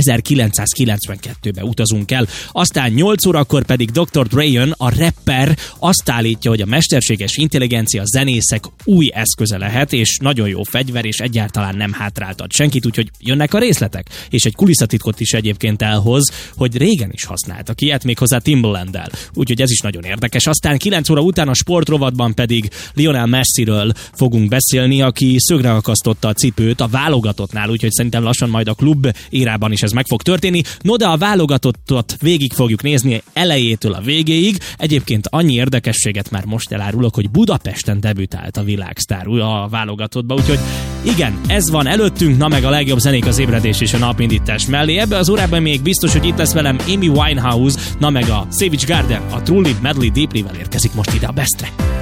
1992-be utazunk el. Aztán 8 órakor pedig Dr. Dre jön, a rapper, azt állítja, hogy a mesterséges intelligencia zenészek új eszköze lehet, és nagyon jó fegyver, és egyáltalán nem hátráltat senkit, úgyhogy jönnek a részletek. És egy kulisszatitkot is egyébként elhoz, hogy régen is használtak ilyet, méghozzá Timbalanddel. Úgyhogy ez is nagyon érdekes. Aztán 9 óra után a sportrovatban pedig Lionel Messiről fogunk beszélni, aki szögre akasztotta a cipőt a válogatottnál, úgyhogy szerintem lassan majd a klub érában is ez meg fog történni. No, de a válogatottat végig fogjuk nézni elejétől a végéig. Egyébként annyi érdekességet már most elárulok, hogy Budapesten debütált a világsztár a válogatottba, úgyhogy igen, ez van előttünk, na meg a legjobb zenék az ébredés és a napindítás mellé. Ebbe az órában még biztos, hogy itt lesz velem Amy Winehouse, na meg a Savage Garden, a Truly Madly Deeply-vel érkezik most ide a Bestre.